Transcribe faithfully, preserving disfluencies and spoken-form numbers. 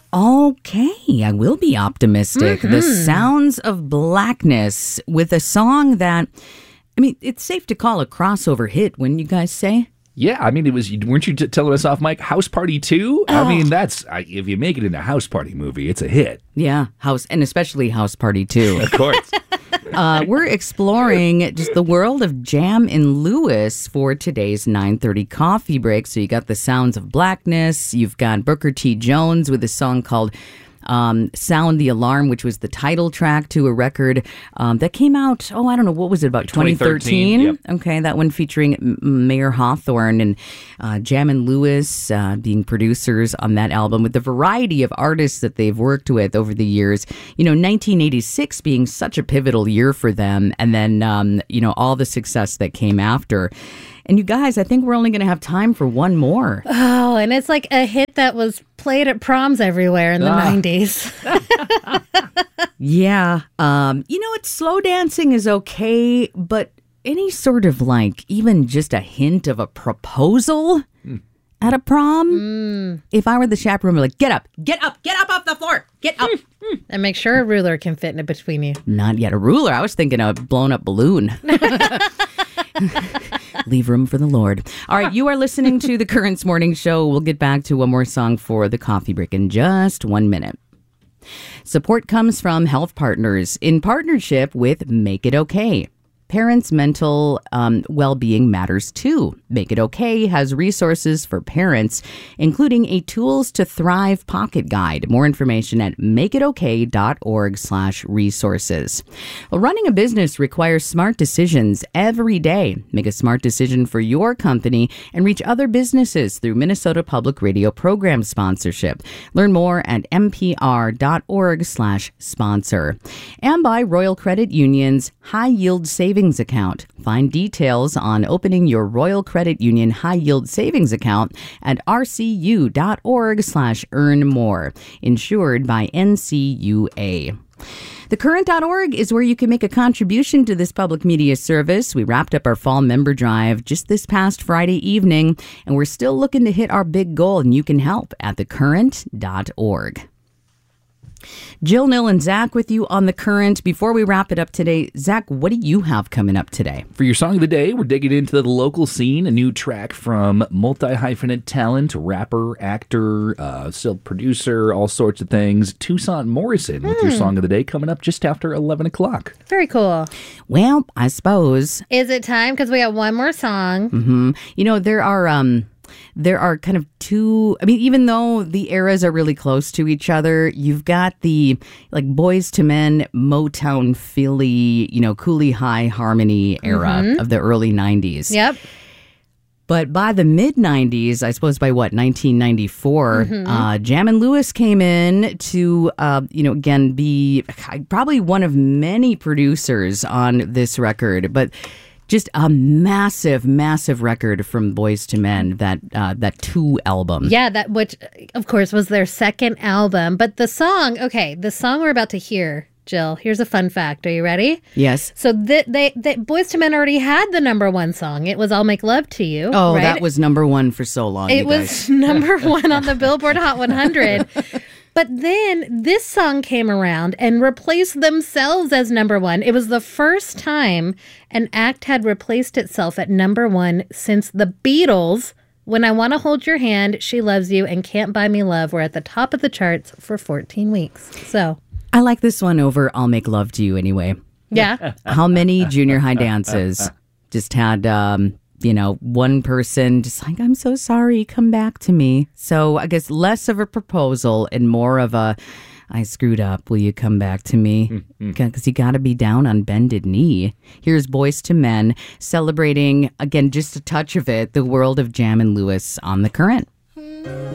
Okay, I will be optimistic. Mm-hmm. The Sounds of Blackness with a song that, I mean, it's safe to call a crossover hit, wouldn't you guys say? Yeah, I mean, it was. Weren't you t- telling us off, Mike? House Party two. Oh. I mean, that's I, if you make it in a House Party movie, it's a hit. Yeah, House, and especially House Party two. Of course. uh, we're exploring just the world of Jam and Lewis for today's nine thirty coffee break. So you got the Sounds of Blackness. You've got Booker T. Jones with a song called Um, Sound the Alarm, which was the title track to a record um, that came out, oh, I don't know, what was it, about twenty thirteen? Yep. Okay, that one featuring M- Mayor Hawthorne and uh, Jam and Lewis uh, being producers on that album with the variety of artists that they've worked with over the years. You know, nineteen eighty-six being such a pivotal year for them, and then, um, you know, all the success that came after. And you guys, I think we're only going to have time for one more. Oh, and it's like a hit that was played at proms everywhere in the Ah. nineties. Yeah. Um, you know what? Slow dancing is okay, but any sort of like, even just a hint of a proposal at a prom, if I were the chaperone, I'd be like, get up, get up, get up off the floor, get up. And make sure a ruler can fit in between you. Not yet a ruler. I was thinking a blown up balloon. Leave room for the Lord. All right, you are listening to the Currents Morning Show. We'll get back to one more song for the coffee break in just one minute. Support comes from Health Partners in partnership with Make It Okay. Parents' mental um, well-being matters too. Make It Okay has resources for parents, including a Tools to Thrive pocket guide. More information at makeitok.org slash resources. Well, running a business requires smart decisions every day. Make a smart decision for your company and reach other businesses through Minnesota Public Radio program sponsorship. Learn more at npr.org slash sponsor. And by Royal Credit Union's High Yield Savings Account. Find details on opening your Royal Credit Union High Yield Savings Account at rcu.org slash earn more. Insured by N C U A. The current dot org is where you can make a contribution to this public media service. We wrapped up our fall member drive just this past Friday evening, and we're still looking to hit our big goal, and you can help at the current dot org. Jill, Nil, and Zach with you on The Current. Before we wrap it up today, Zach, what do you have coming up today? For your song of the day, we're digging into the local scene. A new track from multi-hyphenate talent, rapper, actor, uh, still producer, all sorts of things. Toussaint Morrison with your song of the day coming up just after eleven o'clock. Very cool. Well, I suppose. Is it time? Because we got one more song. Mm-hmm. You know, there are... um. There are kind of two, I mean, even though the eras are really close to each other, you've got the, like, Boys to Men, Motown, Philly, you know, Cooley High Harmony era Mm-hmm. of the early nineties. Yep. But by the mid-nineties, I suppose by what, nineteen ninety-four, Mm-hmm. uh, Jam and Lewis came in to, uh, you know, again, be probably one of many producers on this record. But just a massive, massive record from Boys to Men, that uh, that two album. Yeah, that which, of course, was their second album. But the song, okay, the song we're about to hear, Jill, here's a fun fact. Are you ready? Yes. So the, they, they, Boys to Men already had the number one song. It was I'll Make Love to You. Oh, right? that was number one for so long, It you was guys. number one on the Billboard Hot one hundred. But then this song came around and replaced themselves as number one. It was the first time an act had replaced itself at number one since the Beatles. When I Want to Hold Your Hand, She Loves You, and Can't Buy Me Love were at the top of the charts for fourteen weeks. So, I like this one over I'll Make Love to You anyway. yeah. How many junior high dances just had, um, you know, one person just like, I'm so sorry, come back to me. So I guess less of a proposal and more of a, I screwed up, will you come back to me? Because you got to be down on bended knee. Here's Boys to Men celebrating, again, just a touch of it, the world of Jam and Lewis on The Current.